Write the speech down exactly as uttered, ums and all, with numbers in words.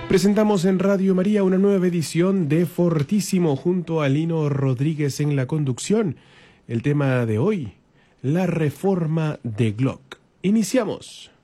Presentamos en Radio María una nueva edición de Fortísimo junto a Lino Rodríguez en la conducción. El tema de hoy, la reforma de Gluck. Iniciamos.